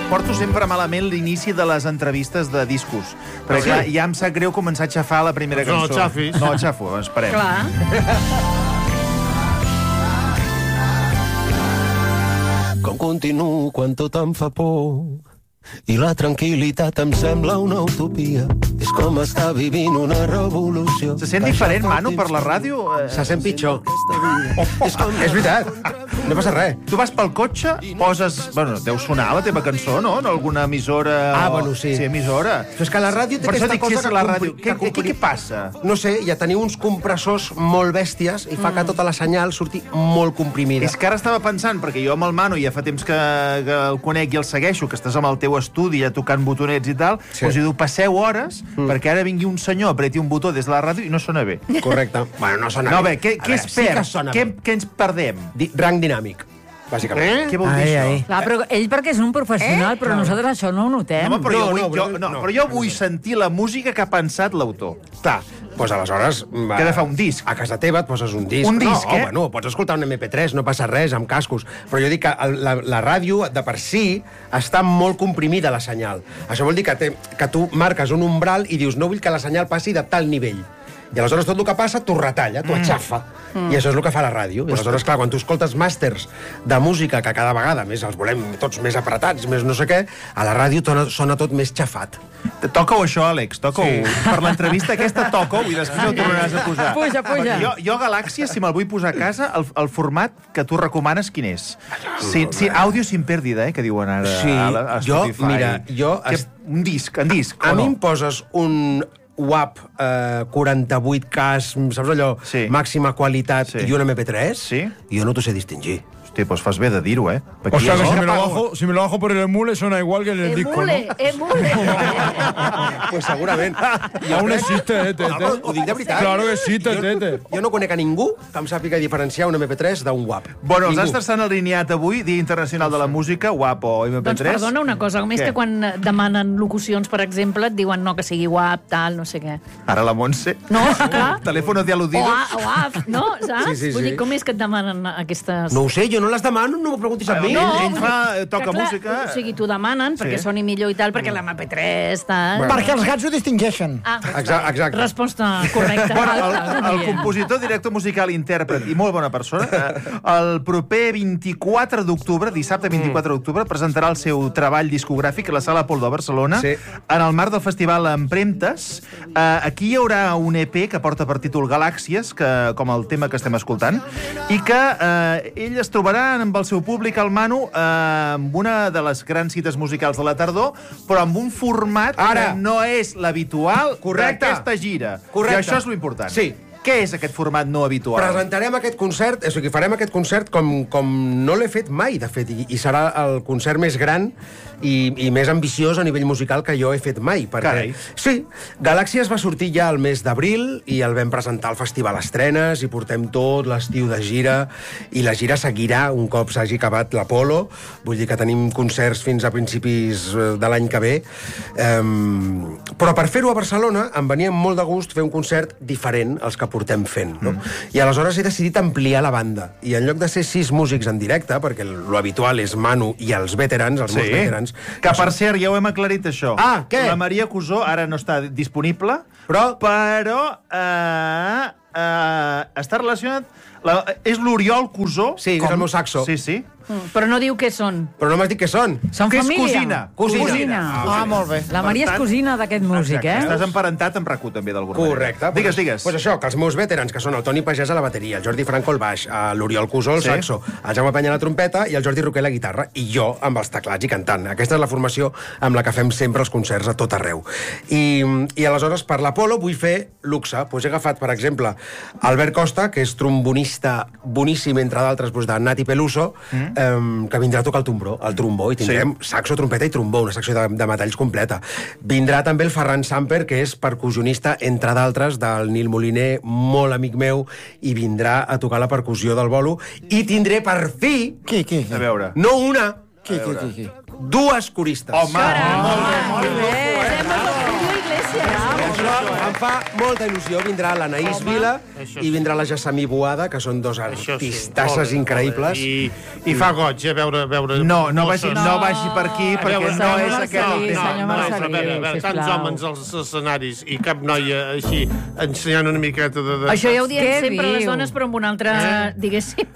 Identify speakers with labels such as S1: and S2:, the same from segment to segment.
S1: Porto sempre malament l'inici de les entrevistes de discos. Perquè, clar, ja em sap greu començar a xafar la primera cançó.
S2: No xafis.
S1: No, xafo, esperem.
S3: Clar.
S4: Com continuo quan tot em fa por i la tranquil·litat em sembla una utopia. És com estar vivint una revolució.
S1: Se sent diferent, Manu, per la ràdio?
S5: Se sent pitjor. És veritat. No passa res.
S1: Tu vas pel cotxe, poses... Bueno, deu sonar la teva cançó, no? En alguna emissora...
S5: Ah, bueno, sí.
S1: Sí, emissora.
S5: Però és que la ràdio té aquesta cosa que...
S1: la ràdio. Què passa?
S5: No sé, ja teniu uns compressors molt bèsties i fa que tota la senyal surti molt comprimida.
S1: És que ara estava pensant, perquè jo amb el Manu ja fa temps que el conec i el segueixo, que estàs amb el teu estudi ja tocant botonets i tal, doncs diu, passeu hores perquè ara vingui un senyor, apreti un botó des de la ràdio i no sona bé.
S5: Correcte. Bueno, no sona bé.
S1: No, bé, què es perd? Què ens perdem?
S5: Rang dinàmic, bàsicament.
S1: Què vol dir això?
S3: Clar, però ell perquè és un professional, però nosaltres això no ho notem.
S1: Home, però jo vull sentir la música que ha pensat l'autor.
S5: Clar, doncs aleshores...
S1: Què ha de fer, un disc?
S5: A casa teva et poses un disc.
S1: Un disc,
S5: bueno, pots escoltar un MP3, no passa res, amb cascos. Però jo dic que la ràdio, de per si, està molt comprimida, la senyal. Això vol dir que tu marques un umbral i dius, no vull que la senyal passi de tal nivell. I aleshores tot el que passa t'ho retalla, t'ho aixafa. I això és el que fa la ràdio. I aleshores, clar, quan tu escoltes màsters de música, que cada vegada més els volem tots més apretats, més no sé què, a la ràdio sona tot més xafat.
S1: Toca-ho això, Àlex, toca-ho. Per l'entrevista aquesta toca-ho i després ho tornaràs a posar.
S3: Puja.
S1: Jo Galàxia, si me'l vull posar a casa, el format que tu recomanes, quin és? Sí, àudio sin pèrdida, que diuen ara a Spotify. Un disc,
S5: A mi em poses un WAP 48K, saps allò? Màxima qualitat i un MP3? I jo no t'ho sé distingir.
S1: Hòstia, doncs fas bé de dir-ho, eh?
S2: O sea que si me lo bajo por el emule suena igual que en el disco, ¿no?
S3: Emule.
S5: Pues segurament.
S2: Aún existe, Tete.
S5: Ho dic de veritat.
S2: Claro que existe, Tete.
S5: Jo no conec a ningú que em sàpiga diferenciar un MP3 d'un WAP.
S1: Bueno, els astres s'han alineat avui, Dia Internacional de la Música, WAP o MP3.
S3: Doncs perdona una cosa, com és que quan demanen locucions, per exemple, et diuen no, que sigui WAP, tal, no sé què.
S1: Ara la Montse?
S3: No, clar.
S1: Telèfono de aludido?
S3: O WAP, no? Saps? Vull dir, com és que et demanen aquestes...
S5: No ho sé, jo no les demano, no m'ho preguntis a mi.
S1: Ell toca música...
S3: O sigui, t'ho demanen perquè soni millor i tal, perquè l'MP3, tal...
S6: Perquè els gats ho distingeixen.
S5: Exacte.
S3: Resposta correcta.
S1: El compositor, director musical, intèrpret i molt bona persona, el proper 24 d'octubre, dissabte 24 d'octubre, presentarà el seu treball discogràfic a la Sala Apol de Barcelona, en el marc del festival Empremtes. Aquí hi haurà un EP que porta per títol Galàxies, com el tema que estem escoltant, i que ell es trobarà amb el seu públic, el Manu, amb una de les grans cites musicals de la tardor, però amb un format que no és l'habitual d'aquesta gira. I això és l'important.
S5: Sí.
S1: Què és aquest format no habitual?
S5: Presentarem aquest concert, o sigui, farem aquest concert com no l'he fet mai, de fet, i serà el concert més gran i més ambiciós a nivell musical que jo he fet mai.
S1: Carai.
S5: Sí, Galàxies va sortir ja el mes d'abril i el vam presentar al Festival Estrenes i portem tot l'estiu de gira i la gira seguirà un cop s'hagi acabat l'Apolo. Vull dir que tenim concerts fins a principis de l'any que ve. Però per fer-ho a Barcelona em venia molt de gust fer un concert diferent als que portem fent. No? I aleshores he decidit ampliar la banda. I en lloc de ser 6 músics en directe, perquè l'habitual és Manu i els veterans, els meus veterans...
S1: Que, per cert, ja ho hem aclarit, això.
S5: Què?
S1: La Maria Cusó ara no està disponible, però està relacionat... És l'Oriol Cusó.
S5: Sí, és el meu saxo.
S1: Sí.
S3: Però no diu què són.
S5: Però no m'has dit què són.
S3: Són
S1: que
S3: família.
S1: És cosina.
S6: Molt bé.
S3: La Maria és cosina d'aquest músic,
S1: Estàs emparentat amb RAC1 també, d'alguna manera.
S5: Correcte.
S1: Digues.
S5: Pues això, que els meus veterans, que són el Toni Pagès a la bateria, el Jordi Franco al baix, l'Oriol Cusó al saxo, el Jaume Penya a la trompeta i el Jordi Roquer a la guitarra, i jo amb els teclats i cantant. Aquesta és la formació amb la que fem sempre els concerts a tot arreu. I aleshores, per l'Apolo, vull fer luxe. Pues he agafat, per exemple, Albert Costa, que és trombonista boníssim, entre d'altres, de Nati Peluso, que vindrà a tocar el trombó, i tindrem saxo, trompeta i trombó, una secció de metalls completa. Vindrà també el Ferran Samper, que és percussionista, entre d'altres, del Nil Moliner, molt amic meu, i vindrà a tocar la percussió del bolo. I tindré per fi...
S6: Qui?
S1: A veure.
S5: No una,
S6: Qui?
S5: 2 coristes.
S1: Home!
S3: Molt bé. Sembla el Julio Iglesias.
S5: Em fa molta il·lusió. Vindrà l'Anaïs Vila i vindrà la Gessamí Boada, que són dos artistasses increïbles.
S7: I fa goig, veure...
S1: No vagi per aquí, perquè no és aquest el tema.
S7: A veure, tants homes als escenaris i cap noia així ensenyant una miqueta de...
S3: Això ja ho diem sempre les dones, però amb un altre, diguéssim...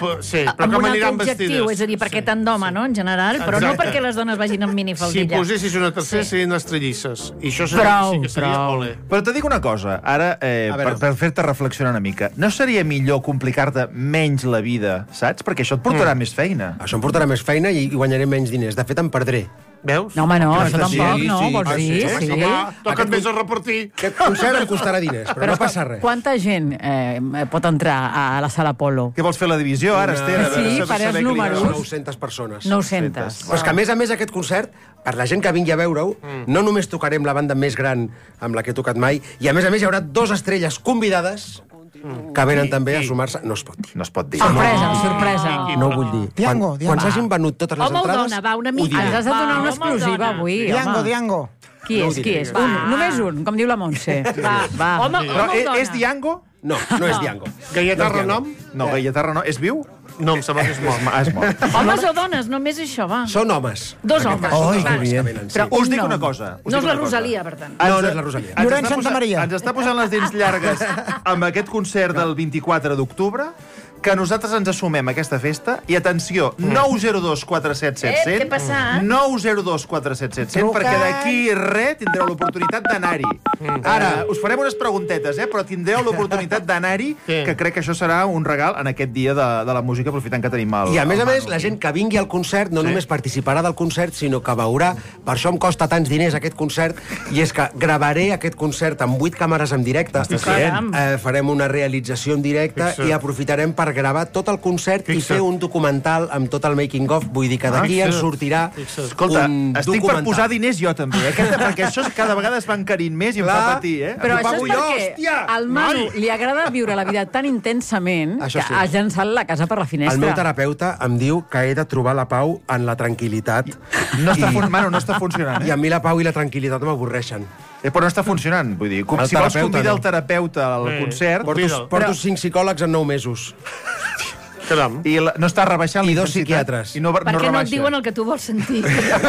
S7: Però com aniran vestides?
S3: És a dir, perquè tant d'home, no?, en general, però no perquè les dones vagin amb minifaldilla.
S7: Si posessis una tercera, serien estrellisses. I això sí que seria ole.
S1: Però te dic una cosa, ara, per fer-te reflexionar una mica. No seria millor complicar-te menys la vida, saps? Perquè això et portarà més feina.
S5: Això em portarà més feina i guanyaré menys diners. De fet, em perdré.
S7: Veus?
S3: No, home, no, això tampoc, no, vols dir?
S7: Sí. Toca't més a repartir.
S5: Aquest concert em costarà diners, però no passa res.
S8: Quanta gent pot entrar a la sala Apolo?
S1: Què vols fer, la divisió, ara, Esther?
S8: Sí, faràs números.
S5: 900 persones.
S8: 900.
S5: Però és que, a més, aquest concert, per la gent que vingui a veure-ho, no només tocarem la banda més gran amb la que he tocat mai, i a més hi haurà 2 estrelles convidades que venen també a sumar-se. No es pot dir.
S1: No es pot dir.
S8: Sorpresa.
S5: No ho vull dir. Quan s'hagin venut totes les entrades...
S3: Home, dona, va, una mica.
S8: Ens has de donar una exclusiva avui, home.
S6: Diango.
S8: Qui és? Només un, com diu la Montse. Va.
S3: Home,
S1: Però
S3: dona.
S1: és Diango?
S5: No és Diango.
S7: Gaietà Renom?
S1: No, Gaietà Renom. És viu?
S7: No, em sembla que és mort.
S1: És mort.
S3: Homes o dones, només això, va.
S5: Són homes.
S3: 2 homes.
S6: Ai,
S3: Va.
S6: que bien.
S1: Però us dic una cosa.
S3: No és la Rosalia, per tant.
S5: No és la Rosalia.
S6: Llorenç Santamaria.
S1: Ens està posant les dents llargues amb aquest concert del 24 d'octubre, que nosaltres ens assumem a aquesta festa, i atenció, 902 4777,
S3: què passa?
S1: 902 4777, perquè d'aquí res tindreu l'oportunitat d'anar-hi. Ara, us farem unes preguntetes, però tindreu l'oportunitat d'anar-hi, que crec que això serà un regal en aquest dia de la música, aprofitant que tenim el...
S5: I a més, la gent que vingui al concert no només participarà del concert, sinó que veurà, per això em costa tants diners aquest concert, i és que gravaré aquest concert amb 8 càmeres en directe, farem una realització en directe i aprofitarem per gravar tot el concert i fer un documental amb tot el making of. Vull dir que d'aquí ens sortirà
S1: Escolta, estic per posar diners jo també, perquè això cada vegada es va encarint més i em fa patir,
S8: Però això és perquè al Manu li agrada viure la vida tan intensament que ha llançat la casa per la finestra.
S5: El meu terapeuta em diu que he de trobar la pau en la tranquil·litat.
S1: Manu, no està funcionant,
S5: I a mi la pau i la tranquil·litat m'avorreixen.
S1: Però no està funcionant, vull dir. Si vols convidar el terapeuta al concert...
S5: Porto 5 psicòlegs en 9 mesos.
S7: Caram.
S1: I no està rebaixant
S5: I 2
S1: intensitat.
S5: psiquiatres.
S1: I no
S3: Perquè no et
S1: rebaixa.
S3: diuen el que tu vols sentir.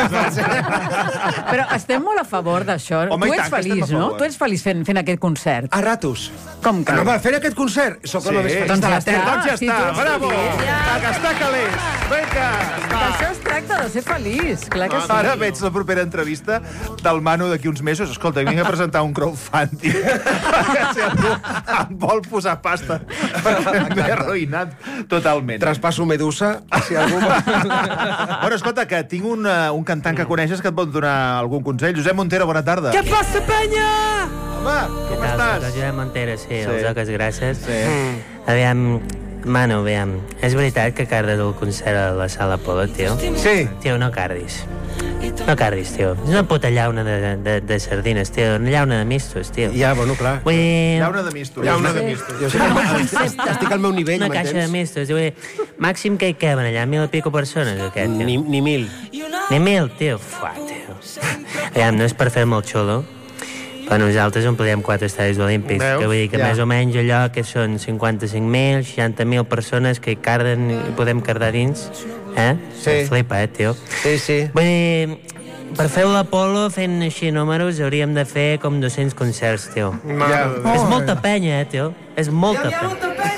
S8: Però estem molt a favor d'això.
S1: Home,
S8: Tu
S1: i
S8: ets
S1: tant que estem a
S8: feliç, no?
S1: favor.
S8: Tu ets feliç fent aquest concert.
S5: A ratos.
S8: Com que?
S5: No, fent aquest concert soc el més feliç de la terra.
S1: Doncs ja
S8: Sí,
S1: està,
S8: tu ets
S1: bravo!
S8: feliç.
S1: A gastar calés! Vinga!
S8: D'això es tracta, de ser feliç. Clar que sí.
S1: Ara veig la propera entrevista del Manu d'aquí uns mesos. Escolta, vinc a presentar un crowdfunding. Perquè si algú em vol posar pasta, m'he arruïnat totalment.
S5: Traspasso Medusa, si algú...
S1: Bueno, escolta, que tinc un cantant que coneixes que et pot donar algun consell. Josep Montero, bona tarda.
S8: Què passa, penya?
S1: Home, com estàs?
S9: Soc Josep Montero, sí,
S1: Sí.
S9: els oques gràcies. Aviam, Manu, aviam, és veritat que cardes el concert a la sala Apolo, tio?
S1: Sí.
S9: Tio, no cardis. No cardis, tio. És una puta llauna de sardines, tio. Una llauna de mistos, tio.
S5: Ja, bueno, clar.
S9: Vull dir...
S1: Llauna de mistos.
S5: Jo estic al meu nivell,
S9: Una caixa de
S5: m'entens?
S9: mistos. Vull dir, màxim que hi caben allà, 1.000 i pico persones, o què, tio?
S5: Ni 1.000.
S9: Ni 1.000, tio. Fuà, tio. Aviam, no és per fer-me el xulo, però nosaltres omplirem 4 estadis olímpics,
S7: Veus?
S9: que vull dir que més o menys allò que són 55.000, 60.000 persones que hi carden i podem cardar dins.
S5: Sí.
S9: Flipa, tio.
S5: Sí.
S9: Vull dir, per fer l'Apolo fent així números hauríem de fer com 200 concerts, tio. És molta penya, tio. És molta penya.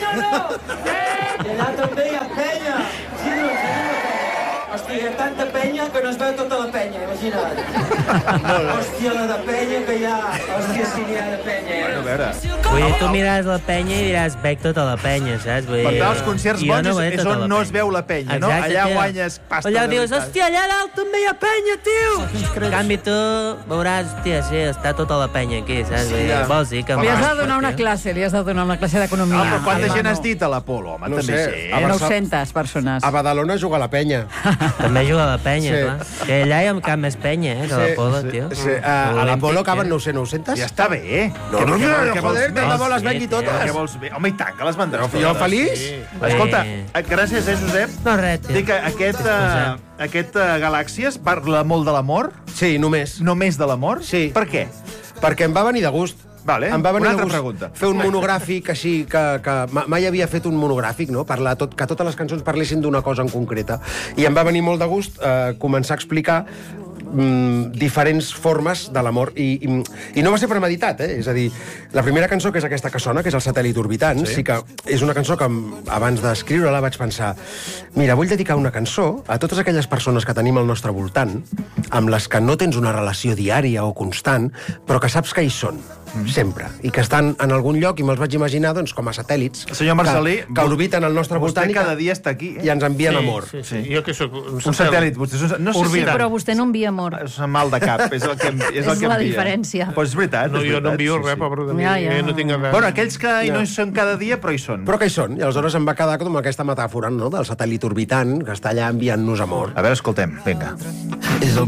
S10: Allà també hi ha penya. Hòstia, hi ha tanta penya que no es veu tota la penya, imagina't. Hòstia, la de penya que hi ha. Hòstia, si n'hi ha de penya.
S1: A veure,
S9: Vull dir, tu miràs la penya i diràs, veig tota la penya, saps? Vull
S1: per
S9: dir,
S1: tant, els concerts
S9: jo
S1: bons
S9: no veig
S1: és
S9: tota
S1: on
S9: la
S1: no
S9: penya.
S1: es veu la penya, no?
S9: Exacte,
S1: Allà
S9: tio.
S1: guanyes pasta
S9: Allà
S1: de
S9: dius,
S1: veritat.
S9: hòstia, allà dalt també hi ha penya, tio! En canvi, tu veuràs, hòstia, sí, està tota la penya aquí, saps? Vull dir, vols dir que...
S8: Li has de donar una classe, d'economia.
S1: Però quanta gent has dit a l'Apolo? Home,
S5: No
S1: també
S5: sé,
S1: sí.
S5: a
S8: 900 persones.
S5: A Badalona juga a la penya.
S9: També juga a la penya,
S5: Sí.
S9: clar. Que allà hi ha cap més penya, que a l'Apolo, tio.
S5: Sí. A l'Apolo caben 900.
S1: Ja està bé.
S5: No, no, joder, tant de bo les vengui
S9: Sí, tio.
S1: Què
S5: totes.
S1: vols bé? Home, i tant, que les vendràs.
S5: Jo feliç?
S1: Escolta, gràcies, Josep.
S9: No, res, tio.
S1: Dic que aquest Galàxies parla molt de l'amor,
S5: Sí, només.
S1: només de l'amor.
S5: Sí.
S1: Per què?
S5: Perquè em va venir de gust.
S1: Vale,
S5: em va venir
S1: una altra
S5: de gust
S1: pregunta.
S5: fer un monogràfic així, que mai havia fet un monogràfic, no? Que totes les cançons parlessin d'una cosa en concreta. I em va venir molt de gust començar a explicar diferents formes de l'amor i no va ser premeditat, és a dir, la primera cançó, que és aquesta que sona, que és el Satèl·lit Orbitant, sí que és una cançó que abans d'escriure-la vaig pensar, mira, vull dedicar una cançó a totes aquelles persones que tenim al nostre voltant, amb les que no tens una relació diària o constant, però que saps que hi són, sempre, i que estan en algun lloc, i me'ls vaig imaginar doncs, com a satèl·lits
S1: senyor Marcelí,
S5: que orbiten al nostre voltant
S1: i cada dia està aquí
S5: i ens envien amor.
S7: Jo que soc un
S1: satèl·lit. No sé
S3: si, però vostè no envia amor.
S1: És un mal de cap, és el que envia.
S3: És la diferència.
S1: Però és veritat.
S7: Jo no envio res, pobre de mi. No tinc res.
S1: Bueno, aquells que no hi són cada dia, però hi són.
S5: Però que hi són. I aleshores em va quedar com aquesta metàfora, no?, del satèl·lit orbitant, que està allà enviant-nos amor.
S1: A veure, escoltem, vinga.
S4: És el